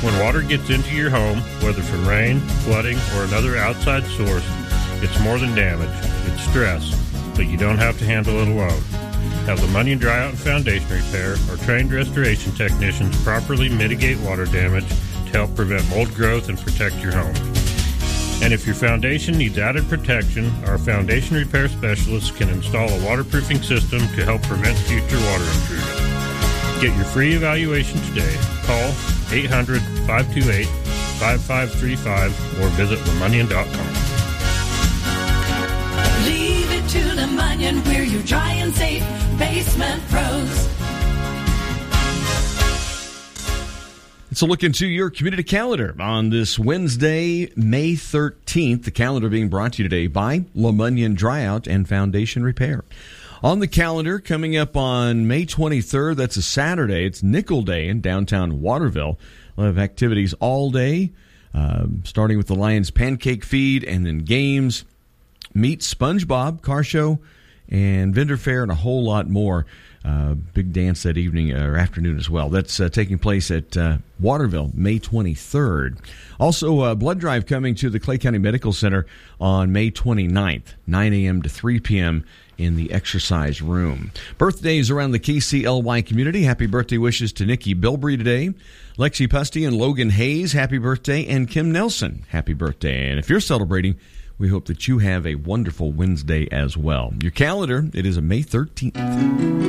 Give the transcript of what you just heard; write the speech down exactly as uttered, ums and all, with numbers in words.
When water gets into your home, whether from rain, flooding, or another outside source, it's more than damage. It's stress, but you don't have to handle it alone. Have the Munyon Dryout and Foundation Repair or trained restoration technicians properly mitigate water damage to help prevent mold growth and protect your home. And if your foundation needs added protection, our foundation repair specialists can install a waterproofing system to help prevent future water intrusion. Get your free evaluation today. Call eight hundred, five two eight, five five three five or visit lemunyon dot com. Leave it to Lemunyon, we're your dry and safe basement pros. Let's look into your community calendar on this Wednesday, May thirteenth. The calendar being brought to you today by Lemunyon Dryout and Foundation Repair. On the calendar, coming up on May twenty-third, that's a Saturday, it's Nickel Day in downtown Waterville. We'll have activities all day, uh, starting with the Lions Pancake Feed and then games, meet SpongeBob, car show, and vendor fair, and a whole lot more. Uh, big dance that evening or afternoon as well. That's uh, taking place at uh, Waterville, May twenty-third. Also, uh, blood drive coming to the Clay County Medical Center on May twenty-ninth, nine a.m. to three p.m. in the exercise room. Birthdays around the K C L Y community. Happy birthday wishes to Nikki Bilbrey today. Lexi Pusty and Logan Hayes, happy birthday. And Kim Nelson, happy birthday. And if you're celebrating, we hope that you have a wonderful Wednesday as well. Your calendar, it is a May thirteenth.